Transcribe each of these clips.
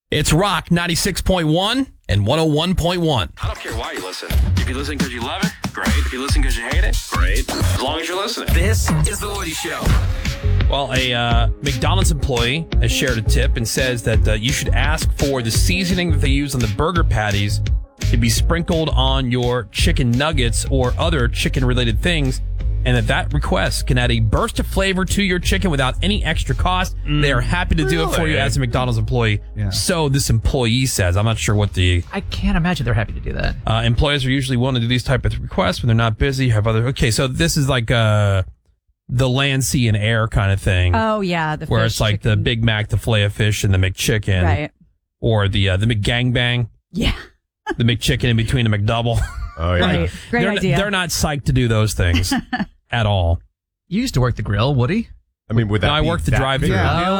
It's Rock 96.1 and 101.1. I don't care why you listen. If you listen because you love it, great. If you listen because you hate it, great. As long as you're listening. This is The Woody Show. Well, a McDonald's employee has shared a tip and says that you should ask for the seasoning that they use on the burger patties to be sprinkled on your chicken nuggets or other chicken-related things, and that request can add a burst of flavor to your chicken without any extra cost. They are happy to do it for you as a McDonald's employee. Yeah. So this employee says. I'm not sure what the... I can't imagine they're happy to do that. Employees are usually willing to do these type of requests when they're not busy. Okay, so this is like the land, sea, and air kind of thing. Oh, yeah. Where it's like chicken. the Big Mac, the Filet-O-Fish, and the McChicken. Right. Or the McGangbang. Yeah. The McChicken in between the McDouble. Oh, yeah. Right. Great idea. They're not psyched to do those things at all. You used to work the grill, Woody? I mean, would that I worked the drive-thru.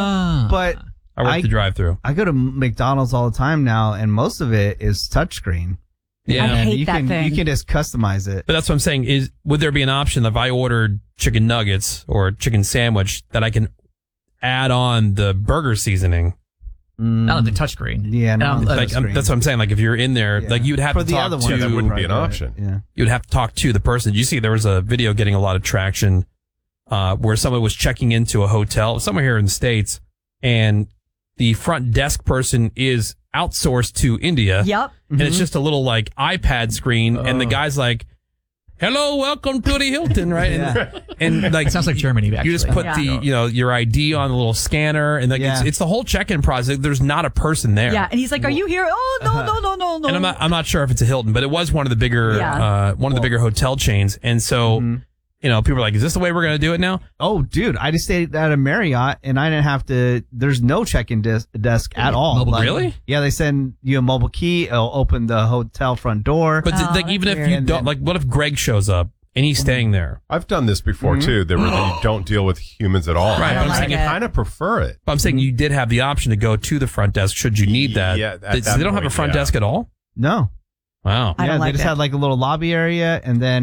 But I worked the drive-thru. I go to McDonald's all the time now, and most of it is touchscreen. Yeah. I hate you that can, thing. You can just customize it. But that's what I'm saying. Would there be an option if I ordered chicken nuggets or a chicken sandwich that I can add on the burger seasoning? Not on the touchscreen. Yeah, no. That's what I'm saying. Like if you're in there, like you'd have For to the talk other to. one, that wouldn't be an option. Yeah. You'd have to talk to the person. You see, there was a video getting a lot of traction where someone was checking into a hotel somewhere here in the States, and the front desk person is outsourced to India. Yep. And it's just a little like iPad screen, and the guy's like, "Hello, welcome to the Hilton," right? And like It sounds like Germany, actually. you just put your ID on the little scanner, and like it's the whole check-in process. There's not a person there. Yeah, and he's like, "Are you here?" Oh, no. And I'm not sure if it's a Hilton, but it was one of the bigger the bigger hotel chains. And so people are like, "Is this the way we're going to do it now?" Oh, dude, I just stayed at a Marriott, and I didn't have to. There's no check-in desk at all. Really? Yeah, they send you a mobile key. It'll open the hotel front door. But even if you don't, like, what if Greg shows up and he's staying there? I've done this before, too. Where you don't deal with humans at all. Right. I'm like saying it. I kind of prefer it. But I'm saying you did have the option to go to the front desk should you need that. Yeah, at they that don't have a point, front yeah. desk at all? No. Wow. I Yeah, don't they like just it. had like a little lobby area, and then